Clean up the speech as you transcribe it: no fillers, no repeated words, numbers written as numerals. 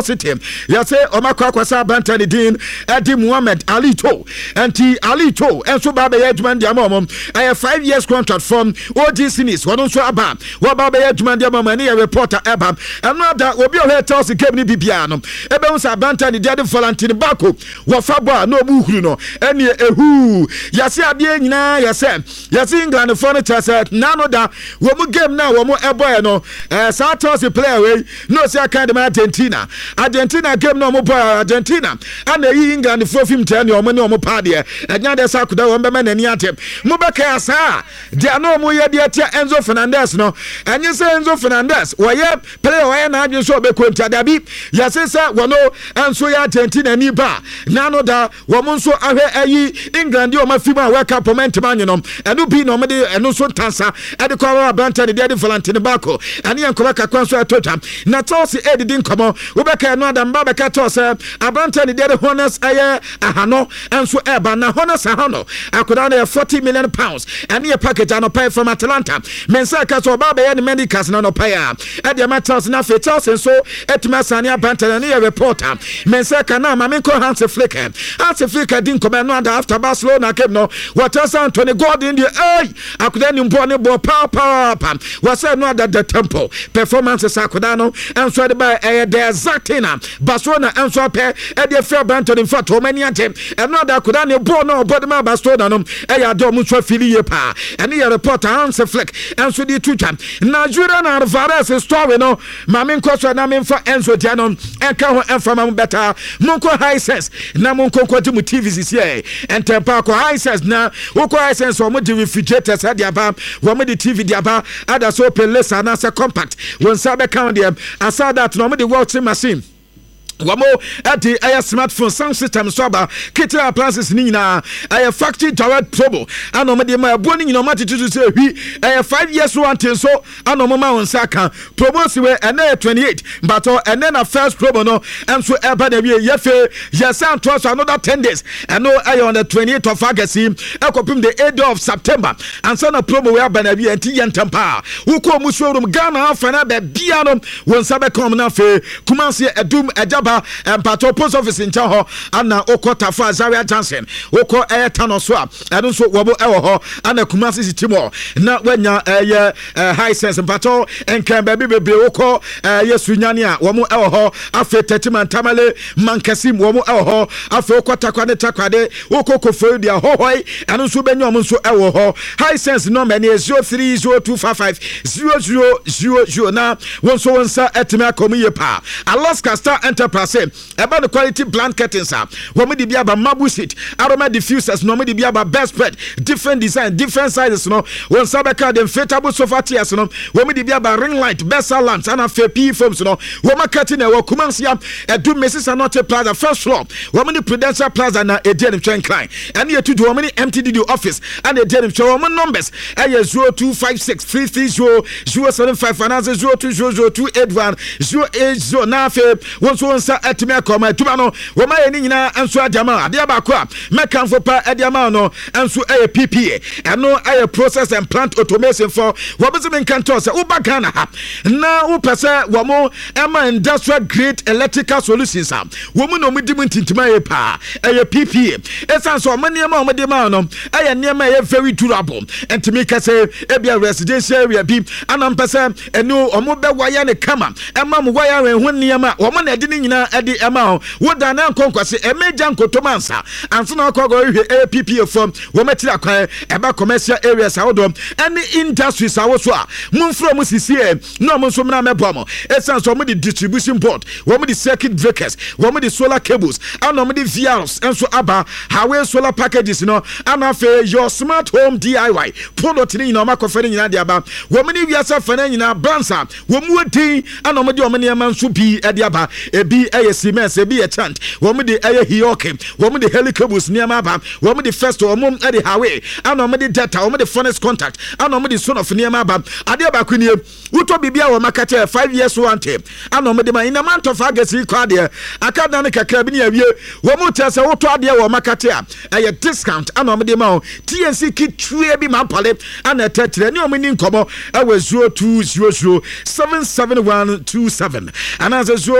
City. Yase Omakwa Kwasa Bantani Din Edi Muhammad Ali To anti Ali To enso ba be adwuma dia mom 5 years contract from OGC Nis wono so aba wo ba be adwuma dia mom ne reporter eba another obi o he tell se game ni bibia no ebe hu sa Bantani dia de Valentine Bako wo fa bo no mu huru no ene ehu yase ade nyina yase England for no chase nano da wo mu game na wo mu eboy no sa tell se player we no se kind of Argentina game no mo pa Argentina and the England for film 10 o mo ne o mo pa de enya de sa kuda wo be ma nani atem mo be ka asa de no mo ye de tia Enzo Fernandez no enye se Enzo Fernandez wo ye player wo ye na adwen so be konta da bi yase se wo no enso ya Argentina ni ba na no da wo mo nso ahwe ayi England o ma fima World Cup momentum anyo no eno bi no mo de eno so tansa e de kwa Bantani de Valentine Bako ane enkoba kakwan so atotwa na toss e de nkomo wo be ka no adam ba be ka toss Bantani de honors aye ahano enso eba na honors ahano akoda na 40 million pounds ane e package ano pay from Atlanta mensa ka so ba be ye medicals na no pay e de matters na fe Chelsea so etima sane Bantani na reporter mensa ka na mame ko Hans Flick din nkomo no ada after Barcelona came no what else Anthony Gordon the akoda ni mpo ne bo pa was no ada the tempo performances akoda no enso de ba the exacting Barcelona enso pe e de fair Bantani for to many antem eno ada akoda ne bo no body ma Barcelona no ya do mu so fili ye pa ene ya reporter Hans Flick enso di tuta Nigeria na Alvarez story no mame nkoso na me fa enso dia no enka ho enfa ma beta monko high sense na monko kwati mu TV here entempa ko high sense na woko high sense o mo di refrigerators dia ba wo mo di TV dia ba ada so pelesa na se compact won sabe count them aside that no mo di washing machine wamo ati aya smartphone sound system so aba kitchen appliances ni na aya factory direct promo anomade ma abo ni nyina mate tutu se hwi aya 5 years warranty so anomo ma won saka promo si we ene 28 but ene na first promo no enso eba na wie yefe yesan to so another 10 days eno aya on the 28th of August ekopim the 8th of September and so na promo we aba na wie anti yentampa wuko mu showroom Ghana afana be bia no won sabe come na fe kumanse edum ejaba empato post office in Chaho ana okota fa Zaria Johnson oko etano so eno so wobo ewo ho ana Kumasi Timo na wanya high sense empato enkan ba bebre oko yesunyane a womo ewo ho afe tetiman tamale mankasim womo ewo ho afe okota kwa ne takwade oko kofo dia hohoi eno so benyo mo so ewo ho high sense number ne 0302550000 na wonso wonsa etime akomiye pa Alaska Star Enterprise eba the quality blanket curtains wo me di bia ba mabu sheet aroma diffusers no me di bia ba best spread different design different sizes no won sabeka the inflatable sofa chairs no wo me di bia ba ring light best lamps and FP foams no wo ma curtain e wo Kumansia edu Mrs. Anote Plaza first floor wo me di Prudential Plaza na Edian Train Klein and ye to do wo me MTD office and Edian show wo numbers 0256 330 and 0200281080 na fe wonso wonsa atime akoma atuma no wo ma ye nyina enso adama ade abako a mekanfo pa adama no enso PPA eno process and plant automation for wo bezim nkanto se wo bagana ha na wo pese wo mo ema industrial grade electrical solutions wo mu no mudim ntintima ye pa PPA esanso omaniema omedema no niema ye very durable entimi kase ebia residential area bi anam pese eno omo be wire ne kama ema mo wire ho niema wo mo na de nyina edi ema wo da na nkonkwase emeja nkotomansa anso na okogo hwe APPA from wo metira kwan eba commercial areas awodom any industries awoso a munfro mu sisie no mo nso mna mebomo esanso mo di distribution board wo mo di circuit breakers wo mo di solar cables and mo di VRs enso aba hawe solar packages no anafe your smart home DIY product ni nyina makofere nyina de aba wo mo ni wiasa fana nyina bransa wo mu odin and mo di omani amanso bi ede aba ebi Siemens ebi chant wo mu di Hioke wo mu di helicables niam aba wo mu di first wo mu ede hawe and mo di data wo mu di furnace contact and mo di son of niam aba ade aba kwani wuto bibia wo makate 5 years warranty and mo di man in a month of August kwa de akada ne kakra bi ne awie wo mu tese wuto ade wo makate a discount and mo di ma TNC kit true bi ma pale and tetre ne o mini nkomo 0200 77127 and as